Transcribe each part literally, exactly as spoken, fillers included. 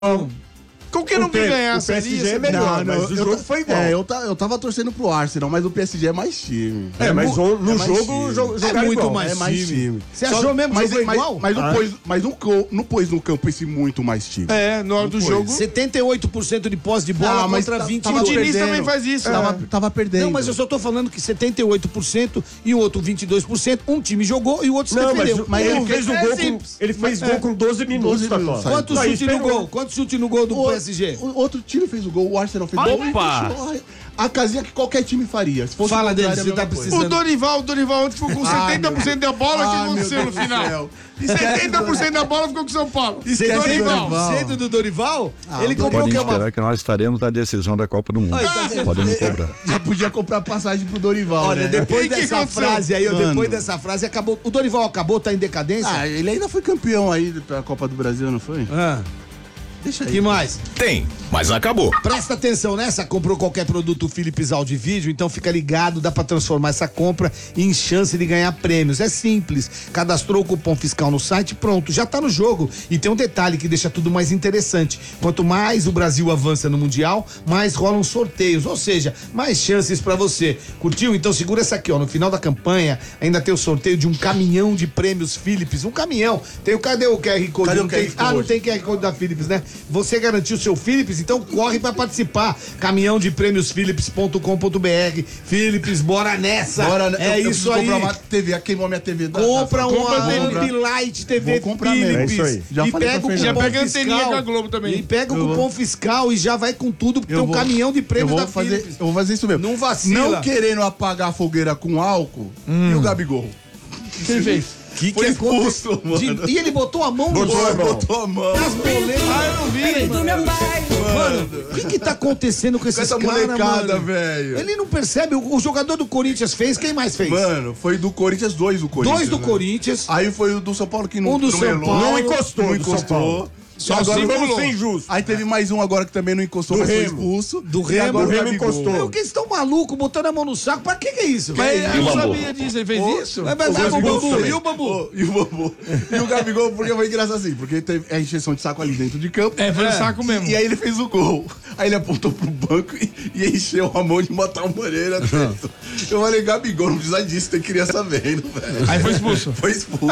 Qualquer um que ganhasse o P S G ali, é melhor, não, mas não, o eu jogo ta- foi igual. É, eu, ta- eu tava torcendo pro Arsenal, mas o P S G é mais time. É, mas mu- o- no é mais jogo, time. jo- jogaram muito igual. mais É mais time. time. Você Só- achou mesmo que mas, jogou mas, igual? Mas, não, Ah. pôs, mas não, co- não pôs no campo esse muito mais time. É, na hora do Não foi. jogo. setenta e oito por cento de posse de bola Ah, mas contra tá- vinte e tava O oito. Diniz perdendo. também faz isso. Tava, É. tava perdendo. Não, mas eu só tô falando que setenta e oito por cento e o outro vinte e dois por cento, um time jogou e o outro se Não, mas, defendeu. o- mas ele eu- fez o é gol com, simples. ele fez Mas, gol é. com doze minutos, doze minutos, Tatola. aí. Quantos Aí chutes no esperou. gol? Quantos chutes no gol do O- P S G? O outro time fez o gol, o Arsenal fez o gol. Opa! A casinha que qualquer time faria. Se fosse Fala o dele, contrário, você é a tá mesma coisa. precisando. O Dorival, o Dorival ontem ficou com Ah, setenta por cento da bola, o que Ah, meu aconteceu Deus no do final? céu. E setenta por cento da bola ficou com o São Paulo. Esquece o Dorival. Dorival. Cedo do Dorival? Ah, ele o comprou o Podem que é uma... esperar que nós estaremos na decisão da Copa do Mundo. Ai, tá vendo? Podem me cobrar. Já podia comprar passagem pro Dorival, Olha, né? depois E que dessa aconteceu? frase aí, ó, Mano. depois dessa frase, acabou. O Dorival acabou, tá em decadência? Ah, ele ainda foi campeão aí da Copa do Brasil, não foi? Ah, Deixa aí. que mais? Tem, mas não acabou. Presta atenção nessa, comprou qualquer produto Philips áudio e vídeo, então fica ligado, dá pra transformar essa compra em chance de ganhar prêmios. É simples, cadastrou o cupom fiscal no site, pronto, já tá no jogo. E tem um detalhe que deixa tudo mais interessante. Quanto mais o Brasil avança no Mundial, mais rolam sorteios, ou seja, mais chances pra você. Curtiu? Então segura essa aqui, ó, no final da campanha ainda tem o sorteio de um caminhão de prêmios Philips, um caminhão. Tem o, cadê o Q R Code? Cadê o Não tem- Q R Code? Ah, não tem Q R Code da Philips, né? Você garantiu o seu Philips, então corre pra participar. Caminhão de prêmios philips ponto com ponto br. Philips, bora nessa. Bora, né? É eu, eu isso preciso aí. comprar uma T V, queimou minha T V. Da, Compra da, uma compra. Ambilight T V Vou comprar mesmo. Philips. É isso aí. Já e falei pega o pra cupom Fernanda. Já pega a anteninha fiscal. com a Globo também. E pega o Eu cupom vou- fiscal e já vai com tudo, porque Eu tem um vou- caminhão de eu prêmio vou da fazer, Philips. eu vou fazer isso mesmo. Não vacila. Não querendo apagar a fogueira com álcool e o Gabigol. O que ele fez? Que Foi que expulso, aconteceu? mano. De- E ele botou a mão no Botou a jogo. mão. Botou a mão. Nas boletas. Ah, eu não vi, mano. Mano, o que que tá acontecendo com Com esses essa caras, molecada, mano? velho. Ele não percebe. O, o jogador do Corinthians fez, quem mais fez? Mano, foi do Corinthians, dois do Corinthians. Dois do né? Corinthians. Aí foi o do São Paulo que não, Um do não São melou. Paulo. Não encostou Não do São encostou. Paulo. Só Agora agora vamos vamos ser injustos. Aí teve mais um agora que também não encostou, Do mas foi Remo. expulso. Do E Remo. agora O Remo Gabigol. encostou. Meu, que eles estão malucos, botando a mão no saco. Pra que que é isso? Mas Que- eu não Bambu? sabia disso, ele fez isso? Vai, vai, vai, Dois o gols Bambu. também. E o Bambu? Ô, E o Bambu. E o Gabigol, porque foi engraçado assim, porque teve a encheção de saco ali dentro de campo. É, foi um saco mesmo. E aí ele fez o gol. Aí ele apontou pro banco e, e encheu a mão de matar o Moreira dentro. Eu falei, Gabigol, não precisa disso, tem criança vendo, velho. Aí foi expulso. Foi expulso.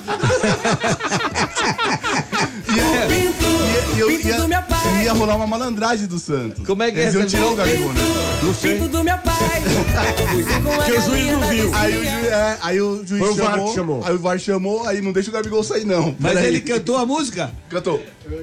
E, e, eu, ia, ia rolar uma malandragem do Santos. Como é que é Eles iam essa- tirar o Gabigol, né? Não sei. do meu pai. Porque o juiz não viu. Aí o, ju, é, aí o juiz Foi o V A R chamou, que chamou. Aí o V A R chamou, aí não deixa o Gabigol sair, não. Mas Peraí. ele cantou a música? Cantou.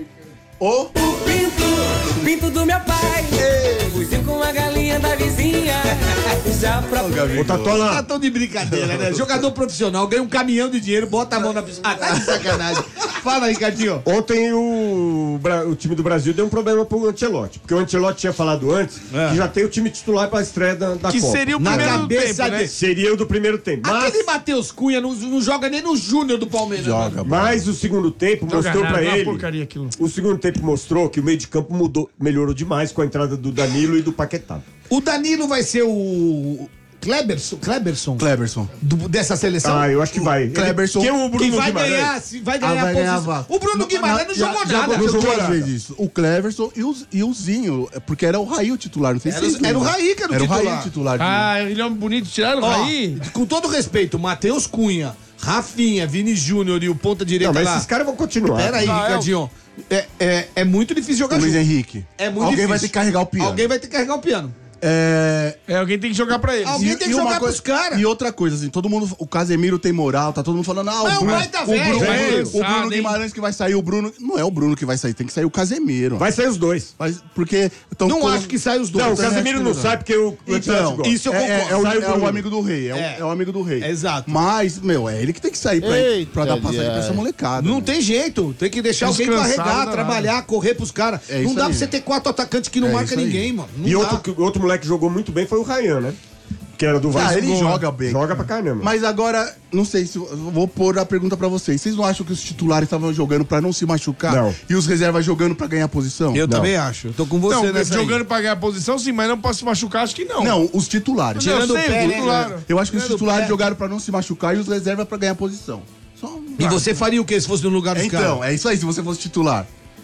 Ô, Pinto, pinto do meu pai. Fugiu com a galinha da vizinha. Já pra o Gabigol. Ô, Tatola, Tá tão de brincadeira, né? Jogador profissional, ganha um caminhão de dinheiro, bota a mão na piscina. Ah, tá de sacanagem. Fala aí, Ricardinho. ontem o, Bra- o time do Brasil deu um problema pro Ancelotti. Porque o Ancelotti tinha falado antes É. que já tem o time titular pra estreia da, da Que Copa. seria o Na primeiro cabeça tempo, né? dele. Seria o do primeiro tempo. Mas, Aquele Matheus Cunha não, não joga nem no Júnior do Palmeiras. mano. Joga, mas o segundo tempo Joga mostrou nada, pra é uma ele. porcaria aquilo. O segundo tempo mostrou que o meio de campo mudou, melhorou demais com a entrada do Danilo e do Paquetá. O Danilo vai ser o Kleberson, Kleberson Cleberson. do- dessa seleção? Ah, eu acho que vai. Kleberson. Que é o que Bruno vai Guimarães. ganhar, se vai Ah, ganhar vai a ganhar a posição. vaga. O Bruno Não, Guimarães não, já- jogou já nada. aconteceu Não jogou duas nada. vezes isso. O Cleverson e o, e o Zinho, é porque era o Raí o titular, não sei se Era- vocês era o viram. Raí que era o Era o titular. Raí o titular. Ah, ele é um bonito, tiraram o Ó, Raí. com todo respeito, Matheus Cunha, Rafinha, Vini Júnior e o ponta direita Não, mas lá. esses caras vão continuar. Pera aí, Ah, é o- Ricardinho. É, é, é muito difícil jogar O Luiz junto. Henrique. É muito Alguém difícil. vai ter que carregar o piano. Alguém vai ter que carregar o piano. É... É, alguém tem que jogar pra ele. Alguém tem que uma jogar pros caras. E outra coisa, assim, todo mundo. O Casemiro tem moral, tá todo mundo falando, ah, o Mas o Bruno. pai tá o velho, Bruno, velho. o Bruno Cansado, hein? Guimarães que vai sair, o Bruno. Não é o Bruno que vai sair, tem que sair o Casemiro. Vai sair os dois. Mas, porque. Então, Não quando- acho que sai os dois. Não, o também Casemiro acho não que sai porque o o Ancelotti Então, gosta. isso eu é, é, concordo. é o, Sai o é o Bruno. amigo do rei, é, o- É. é o amigo do rei. Exato. Mas, meu, é ele que tem que sair pra, Eita, pra dar passagem pra Dias. essa molecada. Não meu. tem jeito, tem que deixar alguém Descansado, carregar, danado. trabalhar, correr pros caras. É não isso dá aí. pra você ter quatro atacantes que não É marca isso aí. ninguém, mano. Não E dá. outro, que- outro moleque que jogou muito bem foi o Ryan, né? Que era do Vasco. Ah, ele joga bem. Joga pra caramba. Mas agora, não sei se. eu Vou pôr a pergunta pra vocês. Vocês não acham que os titulares estavam jogando pra não se machucar? Não. E os reservas jogando pra ganhar posição? Eu Não. também acho. Tô com você Não, nessa aí. jogando pra ganhar a posição, sim, mas não posso se machucar, acho que não. Não, os titulares. Não, Tirando o sei, pé, né? titular. Eu acho que os Tirando o titulares pé. jogaram pra não se machucar e os reservas pra ganhar posição. Só um- E você faria o que se fosse no lugar dos caras? Então, é isso aí, se você fosse titular.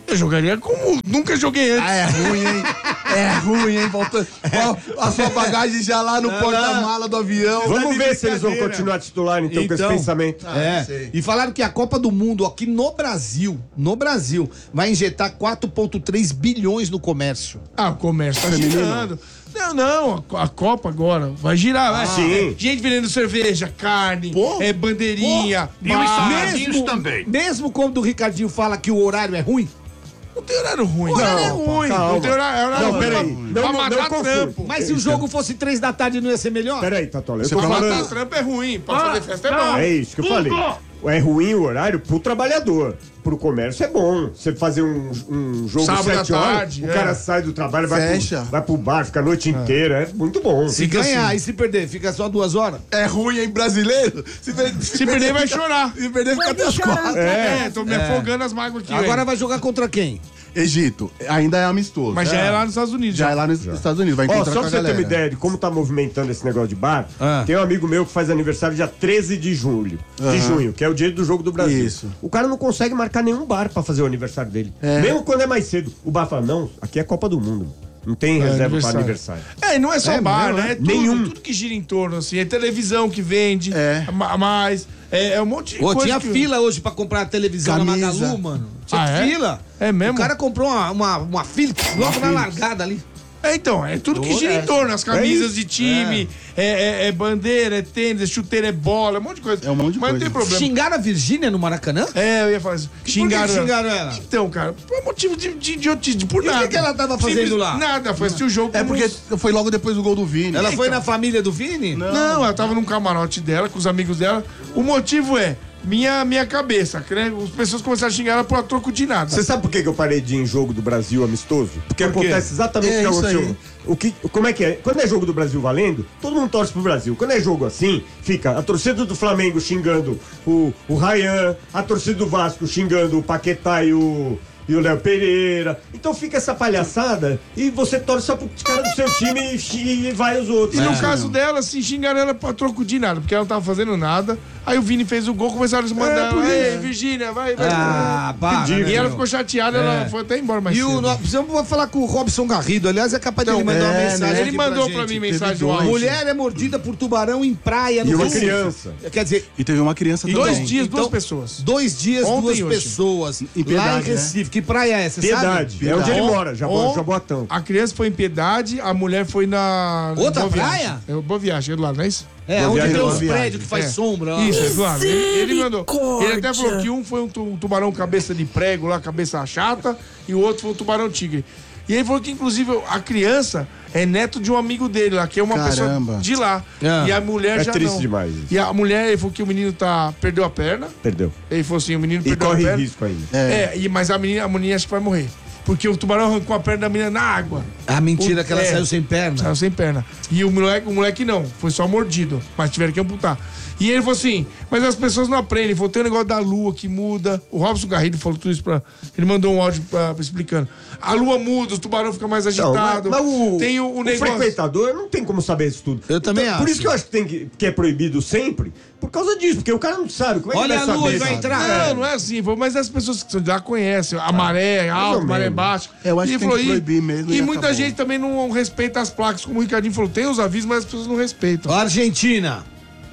Eu jogaria como nunca joguei antes. Ah, é ruim, hein? É ruim, hein? Voltando. Ó, a sua bagagem já lá no porta-mala do avião. Vamos de ver se eles vão brincadeira. continuar titular, então, com esse Então, pensamento. É. sei. E falaram que a Copa do Mundo aqui no Brasil, no Brasil, vai injetar quatro vírgula três bilhões no comércio. Ah, o comércio tá girando. Não, não, a, a Copa agora vai girar, vai. sim. É, gente vendendo cerveja, carne, é bandeirinha, bar. mesmo, também. Mesmo quando o Ricardinho fala que o horário é ruim, Não tem horário ruim. O horário não, é ruim. Não tem horário, é horário Não, ruim peraí. pra, Não, pra não, matar não confunde. trampo. mas se o jogo fosse três da tarde não ia ser melhor? Peraí, Tatola, eu Você tô Pra matar falando... trampo é ruim, pra fazer festa é bom. É isso que eu falei. É ruim o horário pro trabalhador. Pro comércio é bom. Você fazer um, um jogo Sábado sete à horas, tarde, o é. cara sai do trabalho, vai Fecha. pro, vai pro bar, fica a noite inteira. É muito bom. Se ganhar e se perder, fica só duas horas? É ruim, hein, brasileiro? Se, per- Se perder, vai chorar. Se perder, fica até as quatro. É, tô me afogando as mágoas aqui. Agora velho. vai jogar contra quem? Egito, ainda é amistoso. Mas já é lá nos Estados Unidos. Já é lá nos Estados Unidos, vai Ó, encontrar só com pra a você ter uma galera. ideia de como tá movimentando esse negócio de bar, Ah. tem um amigo meu que faz aniversário dia treze de julho, de Aham. junho, que é o dia do jogo do Brasil. Isso. O cara não consegue marcar nenhum bar pra fazer o aniversário dele. Mesmo quando é mais cedo. O bar fala, não, aqui é Copa do Mundo. Não tem reserva aniversário. pra aniversário. É, e não é só É, bar, não, né? é. É tudo, Nenhum. tudo que gira em torno, assim. É televisão que vende, É. ma- mais. É, é um monte de Ô, coisa. tinha que- fila hoje pra comprar a televisão na Camisa. Magalu, mano. Tinha Ah, é? fila. É mesmo? O cara comprou uma, uma, uma Philips logo na largada ali. É, então, é tudo que gira em torno. As camisas isso. de time, é, é- é bandeira, é tênis, é chuteira, é bola, é um monte de coisa. É um monte de Mas coisa. não tem problema. Xingaram a Virgínia no Maracanã? É, eu ia falar isso. Xingaram, Por que que xingaram ela? Então, cara, por motivo de, de idiotice, de por E o que nada. que ela tava fazendo lá? Nada, foi assistir o jogo. É como porque os- foi logo depois do gol do Vini. Ela foi Então. na família do Vini? Não, ela tava num camarote dela, com os amigos dela. O motivo é minha, minha cabeça, né? As pessoas começaram a xingar ela por a troco de nada. Você sabe por que que eu parei de ir em jogo do Brasil amistoso? Porque Por quê? acontece exatamente É o que isso aconteceu. aí. O que, como é que é? Quando é jogo do Brasil valendo, todo mundo torce pro Brasil. Quando é jogo assim, fica a torcida do Flamengo xingando o, o Ryan, a torcida do Vasco xingando o Paquetá e o, e o Léo Pereira. Então fica essa palhaçada e você torce só pros caras do seu time e, e vai os outros. E no É. caso dela, assim, xingaram ela pra troco de nada, porque ela não tava fazendo nada. Aí o Vini fez o gol, começaram a se mandar. por Ei, Virgínia, vai, vai. Ah, para, E né, ela meu? ficou chateada, ela É. foi até embora mais E o, cedo. nós precisamos falar com o Robson Garrido. Aliás, é capaz de ele mandar uma é, mensagem. né? Ele aqui mandou pra, pra mim gente. mensagem Teve no dois. áudio. Mulher é mordida por tubarão em praia no E uma Recife. criança. Quer dizer, E teve uma criança Em também. dois dias, Então, duas pessoas. dois dias, Ontem duas e hoje. pessoas. Em Piedade, lá em né? Recife. Que praia é essa, Piedade. sabe? É onde ele On- mora, Jabo- on- Jaboatão. A criança foi em Piedade, a mulher foi na. Outra Boa Viagem. praia? É, Boa Viagem, é do lado, não é isso? É, Boa onde viagem, tem boa os viagem. prédios que faz É. sombra. ó. Isso, é do lado. Ele, ele mandou. Ele até falou que um foi um, tu- um tubarão cabeça de prego lá, cabeça chata, e o outro foi um tubarão tigre. E ele falou que, inclusive, a criança é neto de um amigo dele lá, que é uma Caramba. pessoa de lá. Ah. E a mulher É já triste não. demais isso. E a mulher, ele falou que o menino tá, perdeu a perna. Perdeu. Ele falou assim, o menino E perdeu a corre perna. risco ainda. É, e, mas a menina, a menina acho que vai morrer. Porque o tubarão arrancou a perna da menina na água. A mentira O- que ela é. saiu sem perna. Saiu sem perna. E o moleque, o moleque não, foi só mordido, mas tiveram que amputar. E ele falou assim, mas as pessoas não aprendem. Ele falou, tem um negócio da lua que muda. O Robson Garrido falou tudo isso pra... Ele mandou um áudio pra, pra explicando. A lua muda, o tubarão fica mais Não, agitado. mas, mas o, tem o, o o negócio... frequentador não tem como saber isso tudo. Eu também Por acho. isso que eu acho que, tem que, que é proibido sempre, por causa disso, porque o cara não sabe. Como é que Olha vai a lua, saber, ele vai sabe? entrar. Não, não é assim, pô, mas as pessoas que já conhecem a maré alta, ou maré menos. baixa. Eu acho E que tem falou, que e- proibir mesmo E, e muita acabou. gente também não respeita as placas, como o Ricardinho falou. Tem os avisos, mas as pessoas não respeitam. Argentina,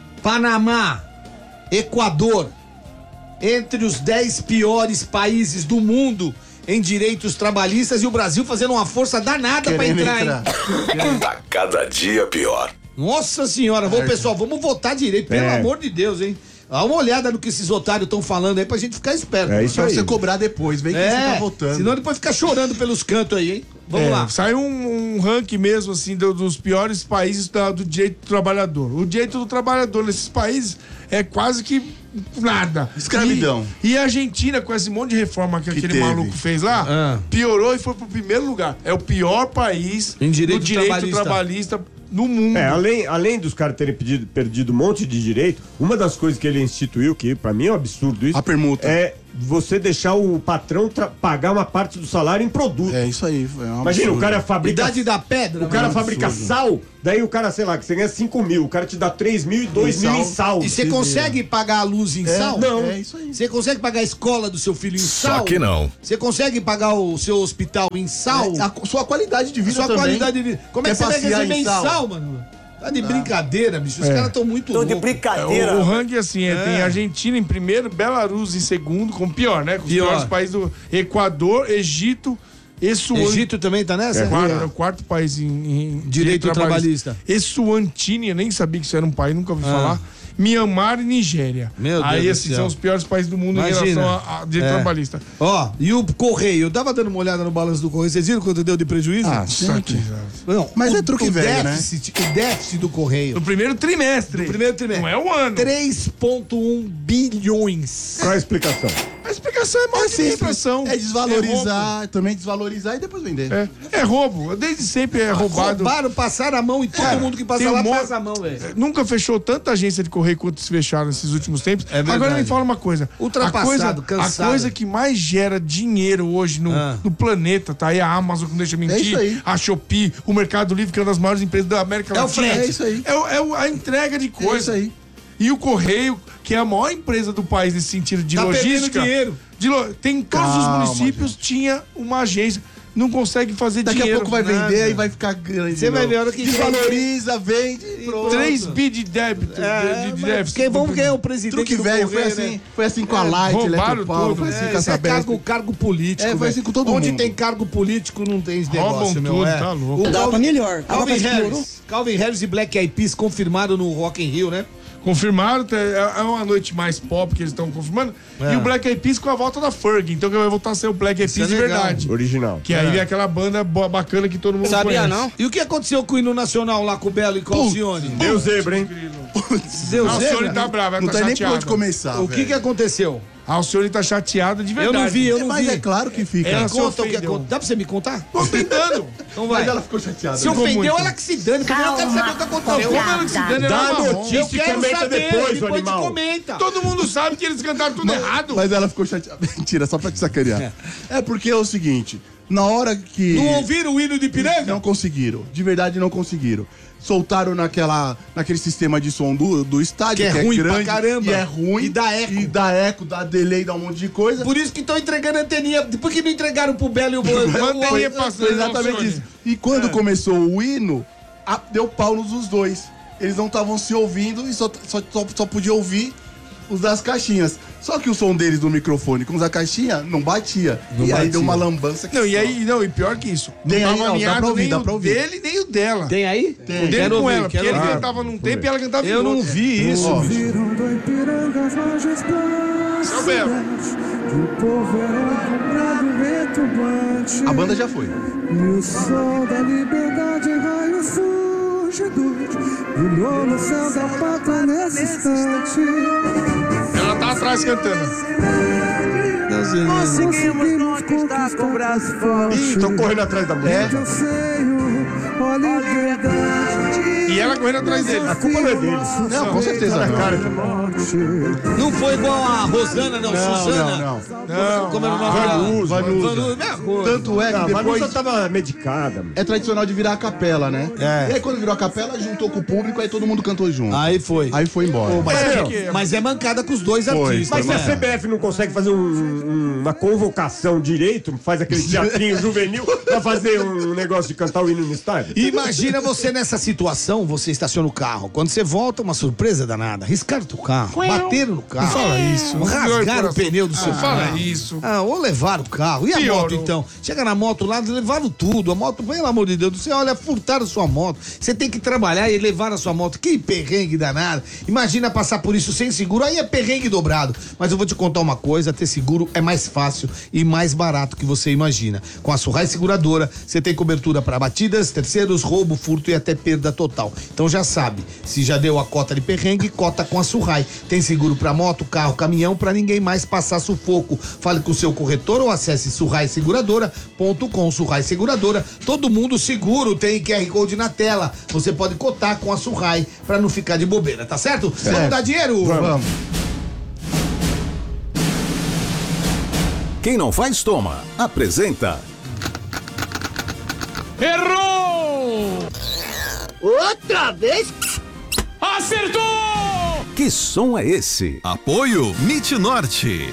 Panamá, Equador, entre os dez piores países do mundo em direitos trabalhistas, e o Brasil fazendo uma força danada pra Querendo entrar, entrar. hein? Tá cada dia pior. Nossa senhora, vamos, pessoal, vamos votar direito, pelo É. amor de Deus, hein? Dá uma olhada no que esses otários estão falando aí pra gente ficar esperto. É isso Pra aí. você cobrar depois, vem que você tá votando. senão depois fica chorando pelos cantos aí, hein? Vamos É, lá. Saiu um, um ranking mesmo, assim, do- dos piores países da- do direito do trabalhador. O direito do trabalhador nesses países é quase que nada. Escravidão. E, e a Argentina, com esse monte de reforma que, Que aquele teve. maluco fez lá, Ah. piorou e foi pro primeiro lugar. É o pior país Em direito do direito trabalhista. trabalhista. no mundo. É, além, além dos caras terem pedido, perdido um monte de direito, uma das coisas que ele instituiu, que pra mim é um absurdo isso, A permuta. é você deixar o patrão tra- pagar uma parte do salário em produto. É isso aí. Foi um Imagina, absurdo. o cara fabrica... Idade da pedra. O cara mano. fabrica sal, daí o cara, sei lá, que você ganha cinco mil, o cara te dá três mil e dois mil em sal. E você consegue pagar a luz em É, sal? não. É isso aí. Você consegue pagar a escola do seu filho em sal? Só que não. Você consegue pagar o seu hospital em sal? É, a sua qualidade de vida Sua também. qualidade de vida. Como é que Quer você vai passear receber em em sal? sal, mano? Tá de brincadeira, bicho. Os É. caras estão muito Tô de loucos. brincadeira. O, o ranking, assim, é, tem Argentina em primeiro, Belarus em segundo, como pior, né? Com os Pior. piores países do Equador, Egito, Essuan... Egito também tá nessa? É, quarto, é o quarto país em, em Direito trabalhista. Essuantini, eu nem sabia que isso era um país, nunca ouvi falar. Myanmar e Nigéria. Meu Aí, Deus do assim, céu. são os piores países do mundo Imagina. em relação a, a direito É. trabalhista. Ó, e o Correio? Eu tava dando uma olhada no balanço do Correio. Vocês viram quanto deu de prejuízo? Ah, Nossa, que- Não, Mas o, é truque o velho, né? déficit, O déficit do Correio. No primeiro trimestre. No primeiro trimestre. Não é o ano. três vírgula um bilhões. Qual é a explicação? A explicação é má administração. É desvalorizar, também desvalorizar e depois vender. É, é roubo. Desde sempre é roubado. Roubaram, passaram a mão e todo Cara, mundo que passa tem um lá mo- passa a mão, velho. Nunca fechou tanta agência de correio quanto se fecharam nesses últimos tempos. É verdade. Agora me fala uma coisa. Ultrapassado, a coisa, cansado. A coisa que mais gera dinheiro hoje no, Ah. no planeta, tá aí a Amazon, que não deixa mentir, É isso aí. a Shopee, o Mercado Livre, que é uma das maiores empresas da América É o Latina. frete. É isso aí. É, o- é o- a entrega de coisa. É isso aí. E o Correio, que é a maior empresa do país nesse sentido de Tá perdendo logística. dinheiro. de lo- tem em todos Calma, os municípios, tinha uma agência. Não consegue fazer Daqui dinheiro. a pouco vai Nada. vender e vai ficar grande. Você vai não. ver a hora que Desvaloriza, vende e pronto. três bi de débito. É, de, de mas déficit. quem, vamos quem é o presidente Truque do velho, foi Correio, assim, né? foi assim com a Light, roubaram Eletropaulo, tudo. foi assim É, com a isso é Sabesp. cargo, cargo político. É, foi velho. assim com todo Onde mundo. tem cargo político não tem esse Roubam negócio, meu. tudo, é. tá louco. O Dava Calvin, melhor. Agora Calvin piorou. Harris. Calvin Harris e Black Eyed Peas confirmaram no Rock in Rio, né? Confirmaram, é é uma noite mais pop que eles estão confirmando. É. E o Black Eyed Peas com a volta da Ferg. Então que vai voltar a ser o Black Eyed Isso Peas é de legal. verdade. Original. Que aí é aquela banda boa, bacana que todo mundo Sabia conhece. não? E o que aconteceu com o hino nacional lá com o Belo e com o Alcione? Deu zebra, hein? Deu A Alcione zebra? tá brava, ela Não tá tem nem por onde chateada. começar, O que que aconteceu? A Alcione tá chateada de Eu verdade. não vi, eu não Mas vi. é claro que fica. Ela Me se conta o que ofendeu. aconteceu. Dá pra você me contar? Tô tentando. Então vai. Mas ela ficou chateada. Se né? ficou ofendeu, muito. ela que se dane. Porque eu quero saber o que aconteceu. Como ela que se dane, Dá ela a marrom. notícia. Eu Se quero comenta saber, depois, depois o te animal. comenta. Todo mundo sabe que eles cantaram tudo errado. Mas ela ficou chateada. Mentira, só pra te sacanear. É porque é o seguinte, na hora que... Não ouviram o hino de Piranga? Não conseguiram. De verdade, não conseguiram. Soltaram naquela, naquele sistema de som do, do estádio, Que é ruim pra caramba. E é ruim. E dá eco. E dá eco, dá delay, dá um monte de coisa. Por isso que estão entregando a anteninha. Por que não entregaram pro Belo e o Bolo? Manteria Foi passando. exatamente Alcione. isso. E quando É. começou o hino, a- deu pau nos dois. Eles não estavam se ouvindo e só, só, só, só podia ouvir os das caixinhas. Só que o som deles do microfone com os da caixinha não batia. Não e aí batia. deu uma lambança que Não, e só. aí, não, e pior que isso. Não Tem aí, tava não, dá alinhado pra ouvir, nem dá o pra ouvir. dele, nem o dela. Tem aí? O dele Quero com ouvir, ela, porque quero ele ouvir. cantava num tempo e ela cantava em Eu não outro. vi isso, Ó, bicho. Isso é o Belo. a banda já foi. E o sol da liberdade em raio fugido brilhou no céu da pátria nesse instante. Ela tá atrás cantando. Conseguimos conquistar com o braço forte. Estão correndo atrás da mulher. Eu sei, ó liberdade. E ela correndo atrás dele. A culpa não é deles. Não, com certeza Tá na não. cara que morte. Não foi igual a Rosana, não. Não, Suzana. não, não. Não, Como era o nome dela? Vanusa. Vanusa. Mesma coisa. Tanto é que Ah, a depois... Vanusa tava medicada. mano. É tradicional de virar a capela, né? É. E aí quando virou a capela, juntou com o público, aí todo mundo cantou junto. Aí foi. Aí foi embora. Mas, É, é, porque- mas é mancada com os dois Foi, artistas. Mas se a né? C B F não consegue fazer um- um- uma convocação direito, faz aquele teatrinho juvenil pra fazer um negócio de cantar o hino no estádio? Imagina você nessa situação, você estaciona o carro. Quando você volta, uma surpresa danada. Riscaram o carro, bateram no carro. Não fala isso. Rasgaram o pneu do seu Ah, fala carro. isso. Ah, ou levaram o carro. E a Piorou. moto, então? Chega na moto lá, levaram tudo. A moto, pelo amor de Deus, você olha, furtaram sua moto. Você tem que trabalhar e levar a sua moto. Que perrengue danado. Imagina passar por isso sem seguro. Aí é perrengue dobrado. Mas eu vou te contar uma coisa: ter seguro é mais fácil e mais barato que você imagina. Com a Surrai Seguradora, você tem cobertura para batidas, terceiros, roubo, furto e até perda total. Então já sabe, se já deu a cota de perrengue, cota com a Surrai. Tem seguro para moto, carro, caminhão, para ninguém mais passar sufoco. Fale com o seu corretor ou acesse surrai seguradora ponto com. Surrai Seguradora, todo mundo seguro, tem Q R Code na tela. Você pode cotar com a Surrai para não ficar de bobeira, tá certo? Vamos dar dinheiro? Vamos. Quem não faz, toma. Apresenta. Errou! Outra vez? Acertou! Que som é esse? Apoio MIT Norte.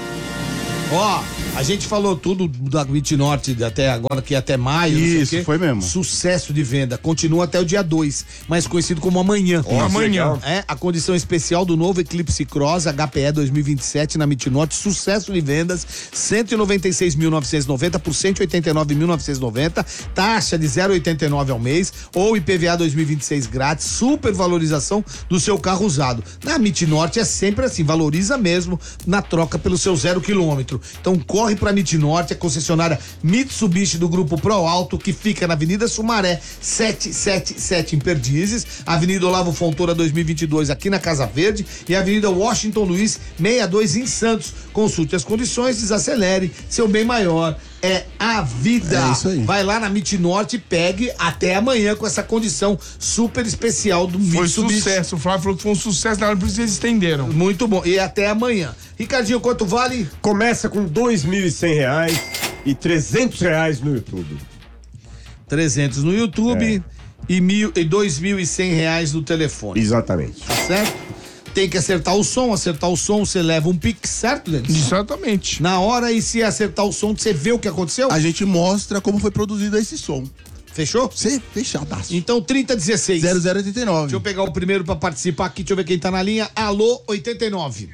Ó, a gente falou tudo da MIT Norte até agora, que é até maio. Isso, foi mesmo. Sucesso de venda. Continua até o dia dois, mais conhecido como amanhã. Ó, amanhã. É, a condição especial do novo Eclipse Cross H P E dois mil e vinte e sete na MIT Norte. Sucesso de vendas, cento e noventa e seis mil novecentos e noventa por cento e oitenta e nove mil novecentos e noventa. Taxa de zero vírgula oitenta e nove ao mês ou I P V A dois mil e vinte e seis grátis. Super valorização do seu carro usado. Na MIT Norte é sempre assim, valoriza mesmo na troca pelo seu zero quilômetro. Então corre pra MIT Norte, a concessionária Mitsubishi do Grupo Pro Alto, que fica na Avenida Sumaré setecentos e setenta e sete em Perdizes, Avenida Olavo Fontoura dois mil e vinte e dois aqui na Casa Verde e Avenida Washington Luiz sessenta e dois em Santos. Consulte as condições, desacelere, seu bem maior é a vida. É isso aí. Vai lá na MIT Norte e pegue até amanhã com essa condição super especial do Foi Mitsubishi. sucesso. O Flávio falou que foi um sucesso, na hora por isso eles estenderam. Muito bom. E até amanhã. Ricardinho, quanto vale? Começa com dois mil e cem reais e trezentos reais no YouTube. trezentos no YouTube e, mil, e dois mil e cem reais no telefone. Exatamente. Tá certo? Tem que acertar o som, acertar o som, você leva um pix, certo, Denis? Exatamente. Na hora, e se acertar o som, você vê o que aconteceu? A gente mostra como foi produzido esse som. Fechou? Você fechadaço. Então, trinta dezesseis. zero zero oitenta e nove. Deixa eu pegar o primeiro pra participar aqui, deixa eu ver quem tá na linha. Alô, oitenta e nove.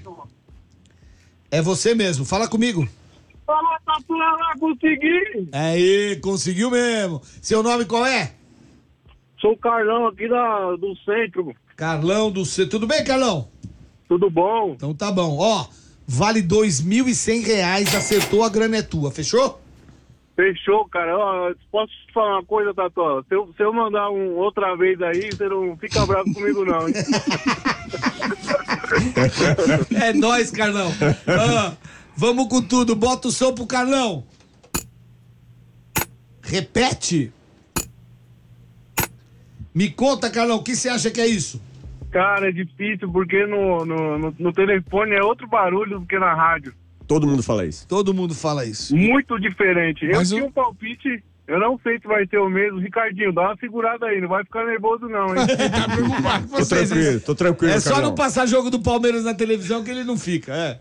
É você mesmo, fala comigo. Fala, Tatuela, consegui! Aí, conseguiu mesmo. Seu nome qual é? Sou o Carlão aqui da, do centro. Carlão do C. Tudo bem, Carlão? Tudo bom? Então tá bom. Ó, vale dois mil e cem reais, acertou, a grana é tua, fechou? Fechou, cara. Ó, posso te falar uma coisa, Tatuela? Se eu, se eu mandar um outra vez aí, você não fica bravo comigo, não, hein? É nóis, Carlão. Ah, vamos com tudo, bota o som pro Carlão. Repete. Me conta, Carlão, o que você acha que é isso? Cara, é difícil porque no, no, no, no telefone é outro barulho do que na rádio. Todo mundo fala isso. Todo mundo fala isso. Muito diferente. Mas eu eu- tinha um palpite, eu não sei se vai ser o mesmo. Ricardinho, dá uma segurada aí, não vai ficar nervoso não, hein? Tá preocupado com Tô vocês. hein? tranquilo, tô tranquilo, É só Carlão. não passar jogo do Palmeiras na televisão que ele não fica, é.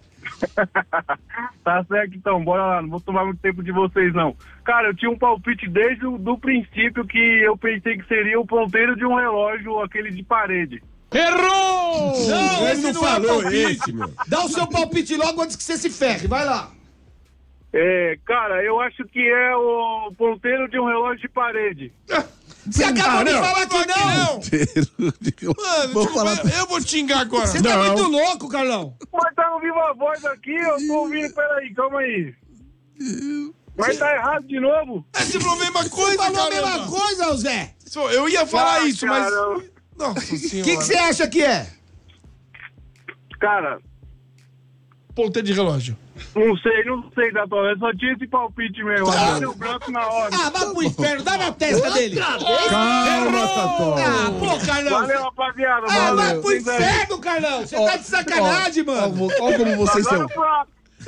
Tá certo, então, bora lá, não vou tomar muito tempo de vocês, não. Cara, eu tinha um palpite desde o do princípio que eu pensei que seria o ponteiro de um relógio, aquele de parede. Errou! Não, Ele esse não não é falou palpite. esse, meu. Dá o seu palpite logo antes que você se ferre, vai lá. É, cara, eu acho que é o ponteiro de um relógio de parede. Você acabou de falar que não! Mano, Vou tipo, falar- eu, eu vou te xingar agora. Você tá muito louco, Carlão. Mas tá ouvindo a voz aqui, eu tô ouvindo, peraí, calma aí. Mas tá errado de novo? É sempre a mesma coisa, Falou a mesma caramba. coisa, Zé. Só- Eu ia falar Ah, isso, mas... caramba. Nossa O senhora. que que você acha que é? Cara, Ponteiro de relógio. não sei, não sei, Tatuela, eu só tinha esse palpite mesmo. Tá. Aí deu branco na hora. Ah, vai pro inferno, dá na testa dele. Calma, Tató. Ah, pô, Carlão. Valeu, rapaziada. Ah, vai valeu. pro inferno, Carlão. Você tá de sacanagem, mano. Olha como vocês Agora são. pra...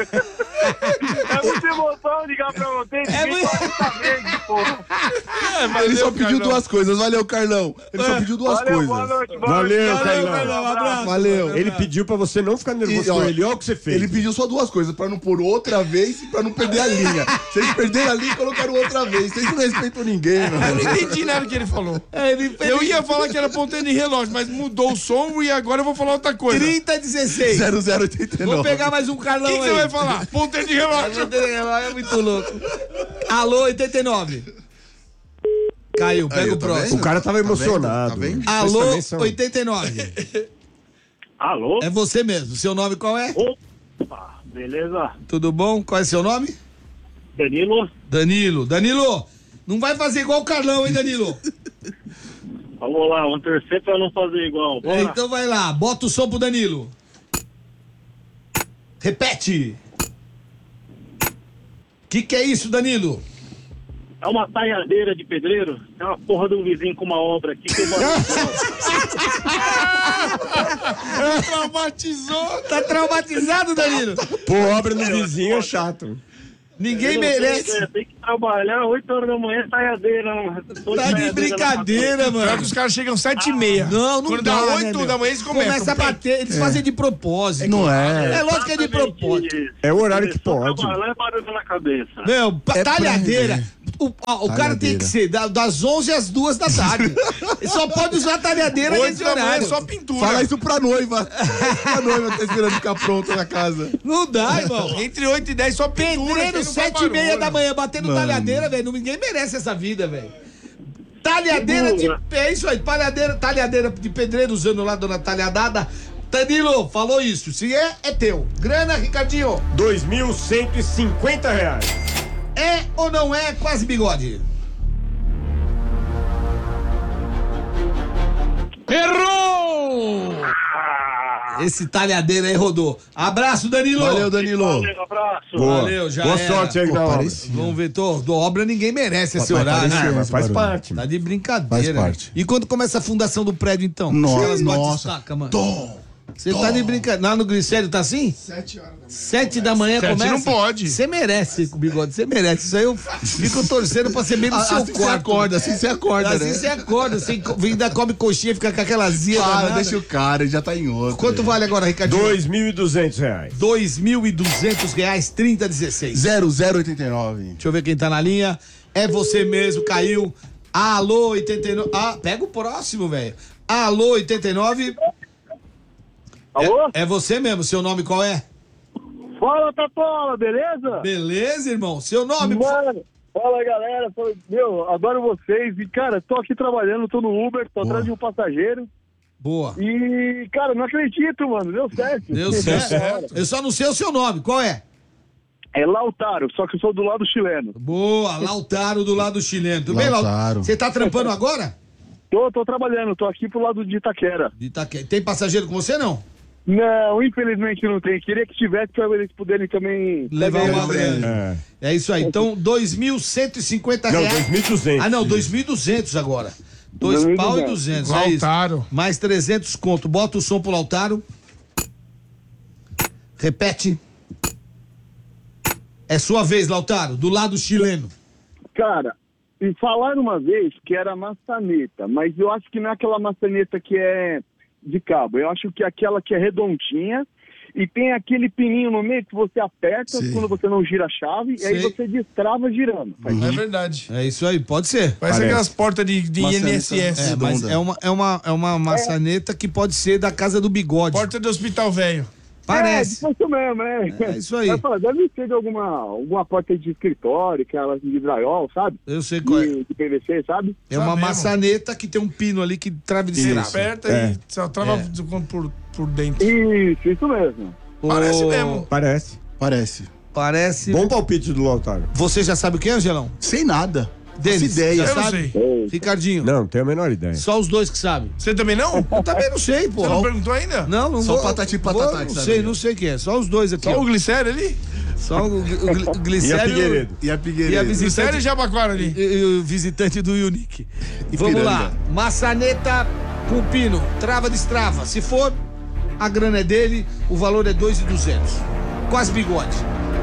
É muita emoção ligar pra vocês. É ninguém muito- pode saber, pô. É, mas Ele só eu, pediu Carlão. duas coisas. Valeu, Carlão. Ele só pediu duas Valeu, coisas. boa noite. boa Valeu, noite. Carlão. Carlão, abraço. Valeu. Ele pediu pra você não ficar nervoso E, ó, com ele, olha o que você fez. Ele pediu só duas coisas, pra não pôr outra vez e pra não perder a linha. Vocês perderam a linha e colocaram outra vez. Vocês não respeitam ninguém, Eu não mano. entendi nada que ele falou. É, ele fez Eu ia falar que era ponteiro de relógio, mas mudou o som e agora eu vou falar outra coisa. O trinta dezesseis. zero zero oitenta e Vou nove. pegar mais um Carlão que, que aí. você vai falar? Ponteiro de relógio. É muito louco. Alô, oitenta e nove. Caiu, pega Aí, o tá próximo. vendo? O cara tava Tá vendo? emocionado. Tá vendo? Vocês Alô, também são- oitenta e nove. Alô? É você mesmo. Seu nome qual é? Opa, beleza? Tudo bom? Qual é seu nome? Danilo? Danilo. Danilo, não vai fazer igual o Carlão, hein, Danilo? Vamos lá, vamos torcer pra não fazer igual. Bora. Então vai lá, bota o som pro Danilo. Repete. O que, que é isso, Danilo? É uma talhadeira de pedreiro. É uma porra de um vizinho com uma obra aqui que eu moro. Traumatizou. Tá traumatizado, Danilo? Pô, obra no vizinho é chato. Ninguém Eu não merece. tenho, tem que trabalhar oito horas da manhã, saiadeira. Tá de brincadeira, Pior mano. que os caras chegam sete e meia. Não, não Quando dá, dá né, oito meu? da manhã, eles começam. Começa a bater, eles fazem de propósito. Não é. É lógico que é de propósito. É o horário que pode. Trabalhar é barulho na cabeça. Meu, pa- É talhadeira. pra- O, ó, o cara tem Talhadeira. que ser da- das onze às duas da tarde. Ele só pode usar talhadeira Oito nesse da manhã é horário. só pintura. Fala isso pra noiva. A noiva tá esperando ficar pronta na casa. Não dá, irmão. Entre oito e dez só pintura. Pedreiro, que não faz sete e meia barulho. da manhã, batendo Mano. talhadeira, velho. Ninguém merece essa vida, velho. Talhadeira de. É isso aí, talhadeira, talhadeira de pedreiro usando lá, dona Talhadada. Danilo, falou isso. Se é, é teu. Grana, Ricardinho. dois mil cento e cinquenta reais. É ou não é quase bigode? Errou! Esse talhadeiro aí rodou. Abraço, Danilo. Valeu, Danilo. Valeu, abraço. Boa. Valeu, já Boa era. sorte aí Pô, na obra. parecia. Vamos ver, tô, do obra ninguém merece esse Vai horário. parecer, né? Mas faz barulho. parte. Tá de brincadeira. Faz né? parte. E quando começa a fundação do prédio, então? Nossa, Aquelas nossa. bate-estaca, mano. Tom. Você tá de brincadeira. Lá no Glicério tá assim? Sete horas da manhã. Sete da manhã Sete começa? não pode. Você merece, bigode, você merece. Isso aí eu fico torcendo pra ser bem no seu Assim você quarto. acorda, assim você acorda, Assim né? você acorda, assim, ainda come coxinha, fica com aquela zia Para, danada. deixa o cara, ele já tá em outro. Quanto vale agora, Ricardinho? dois mil e duzentos reais. Dois mil e duzentos reais, trinta dezesseis. zero zero oitenta e nove. Deixa eu ver quem tá na linha. É você mesmo, caiu. Alô, oitenta e nove. Ah, pega o próximo, velho. Alô, oitenta e nove. Alô? É, é você mesmo, seu nome qual é? Fala, Tatola, beleza? Beleza, irmão? Seu nome? Mano, fala galera, fala- meu, adoro vocês e cara, tô aqui trabalhando, tô no Uber, tô atrás de um passageiro Boa. e cara, não acredito, mano, deu certo. Deu certo. Eu só não sei o seu nome, qual é? É Lautaro, só que eu sou do lado chileno. Boa, Lautaro do lado chileno. Tudo bem, Lautaro. Lautaro? Você tá trampando agora? Tô, tô trabalhando, tô aqui pro lado de Itaquera. De Itaque- Tem passageiro com você, não? Não, infelizmente não tem. Queria que tivesse pra eles poderem também Levar pegar uma eles. grana. É. É isso aí. Então, dois mil cento e cinquenta Não, reais. dois mil e duzentos. Ah, não, dois mil e duzentos agora. Dois dois mil e pau e duzentos. duzentos, é isso. Lautaro. Mais trezentos conto. Bota o som pro Lautaro. Repete. É sua vez, Lautaro, do lado chileno. Cara, e falaram uma vez que era maçaneta, mas eu acho que não é aquela maçaneta que é de cabo. Eu acho que é aquela que é redondinha e tem aquele pininho no meio que você aperta Sim. quando você não gira a chave e aí Sei. você destrava girando. É verdade. É isso aí, pode ser. Parece Parece. aquelas portas de, de Maçaneta. I N S S. É, mas redonda. é uma, é, uma, é uma maçaneta que pode ser da casa do bigode. Porta do hospital velho. Parece. É, isso mesmo, é. É isso aí. Vai falar, deve ser de alguma, alguma porta de escritório, que ela de drywall, sabe? Eu sei qual é. De, de P V C, sabe? É uma Sabemos. maçaneta que tem um pino ali que trava de Você estrada. aperta É. e só trava por, por dentro. Isso, isso mesmo. Parece Ô, mesmo. Parece. Parece. Parece. Bom palpite do Lautaro. Você já sabe o que é, Angelão? Sem nada. Denis, Faço ideia. já Eu não sabe? sei. Ricardinho. Não, não tenho a menor ideia. Só os dois que sabem. Você também não? Eu também não sei, pô. Você não perguntou ainda? Não, não Só vou. patati e vou- patatá Não que sei, sabe. não sei quem é. Só os dois aqui. Só ó. o glicério ali? Só o, gli- o gli- o E a glicério Figueiredo? E a e a Figueiredo? visitante. Glicério e Jabaquara ali. E, e o visitante do Unique. E Vamos piranga. lá. Maçaneta com pino. Trava destrava. Se for, a grana é dele. O valor é dois mil e duzentos. Quase bigode.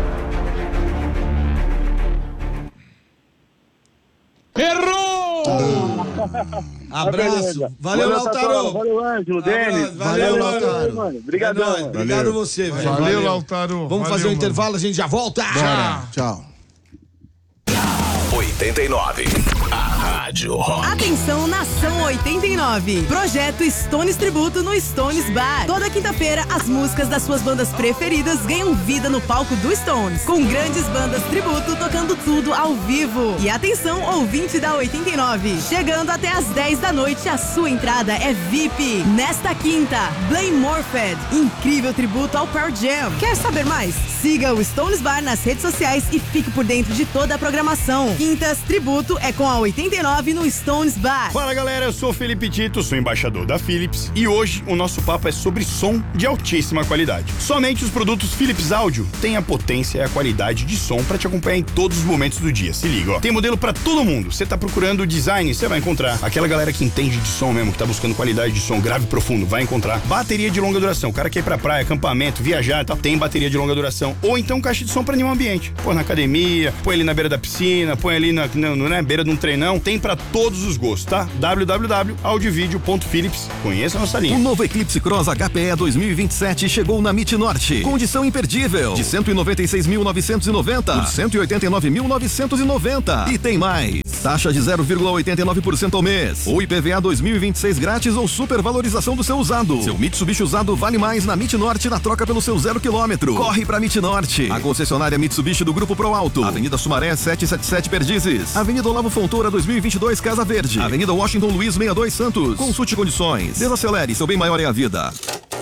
Errou! Abraço. Beleza. Valeu, Tatola, Lautaro. Valeu, Ângelo, Abraço, Denis. valeu, Lautaro. mano. É Obrigadão. nóis. Obrigado Valeu. você, velho. Valeu, Lautaro. Vamos Valeu, fazer um mano. intervalo, a gente já volta. Bora. Tchau. oitenta e nove. A Rádio Rock. Atenção, Nação oitenta e nove. Projeto Stones Tributo no Stones Bar. Toda quinta-feira, as músicas das suas bandas preferidas ganham vida no palco do Stones. Com grandes bandas tributo tocando tudo ao vivo. E atenção, ouvinte da oitenta e nove. Chegando até às dez da noite, a sua entrada é V I P. Nesta quinta, Blame Morphed. Incrível tributo ao Pearl Jam. Quer saber mais? Siga o Stones Bar nas redes sociais e fique por dentro de toda a programação. Quintas, Plus Tributo é com a oitenta e nove no Stones Bar. Fala galera, eu sou o Felipe Tito, sou embaixador da Philips e hoje o nosso papo é sobre som de altíssima qualidade. Somente os produtos Philips Audio têm a potência e a qualidade de som para te acompanhar em todos os momentos do dia. Se liga, ó. Tem modelo para todo mundo. Você tá procurando design, você vai encontrar. Aquela galera que entende de som mesmo, que tá buscando qualidade de som grave e profundo, vai encontrar. Bateria de longa duração. O cara quer ir pra praia, acampamento, viajar e tal, tem bateria de longa duração. Ou então caixa de som para nenhum ambiente. Põe na academia, põe ali na beira da piscina, põe ali na, na, na beira de um treinão. Tem para todos os gostos, tá? w w w ponto audiovideo ponto philips. Conheça a nossa linha. O novo Eclipse Cross H P E dois mil e vinte e sete chegou na MIT Norte. Condição imperdível. De cento e noventa e seis mil novecentos e noventa por cento e oitenta e nove mil novecentos e noventa. E tem mais. Taxa de zero vírgula oitenta e nove por cento ao mês. Ou I P V A dois mil e vinte e seis grátis ou supervalorização do seu usado. Seu Mitsubishi usado vale mais na MIT Norte na troca pelo seu zero quilômetro. Corre pra MIT Norte. A concessionária Mitsubishi do Grupo Pro Alto. Avenida Sumaré setecentos e setenta e sete Perdizes. Avenida Olavo Fontoura dois mil e vinte e dois Casa Verde. Avenida Washington Luiz sessenta e dois Santos. Consulte condições. Desacelere, seu bem maior é a vida.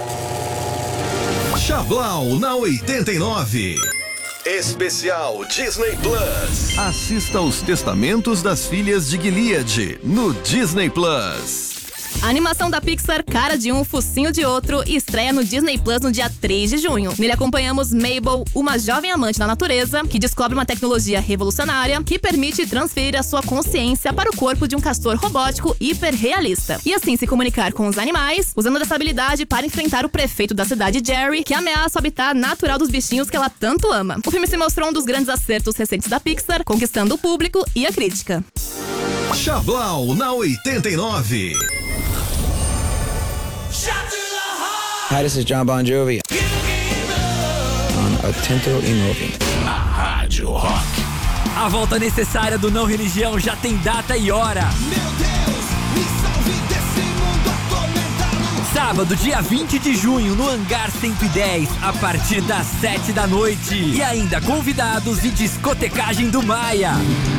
Chablau na oitenta e nove. Especial Disney Plus. Assista aos Testamentos das Filhas de Gilead no Disney Plus. A animação da Pixar, Cara de Um, Focinho de Outro, estreia no Disney Plus no dia três de junho. Nele acompanhamos Mabel, uma jovem amante da natureza, que descobre uma tecnologia revolucionária que permite transferir a sua consciência para o corpo de um castor robótico hiperrealista. E assim se comunicar com os animais, usando dessa habilidade para enfrentar o prefeito da cidade, Jerry, que ameaça o habitat natural dos bichinhos que ela tanto ama. O filme se mostrou um dos grandes acertos recentes da Pixar, conquistando o público e a crítica. Chablau na oitenta e nove. Hi, this is John Bon Jovi on oitenta e nove. A Rádio Rock. A volta necessária do Não Religião já tem data e hora. Meu Deus, me salve desse mundo atormentado. Sábado, dia vinte de junho, no Hangar cento e dez, a partir das sete da noite. E ainda convidados e discotecagem do Maia.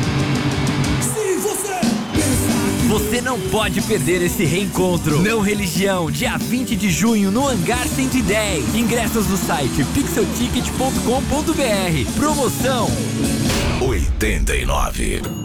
Você não pode perder esse reencontro. Não Religião, dia vinte de junho, no Hangar cento e dez. Ingressos no site pixel ticket ponto com ponto b r. Promoção oitenta e nove.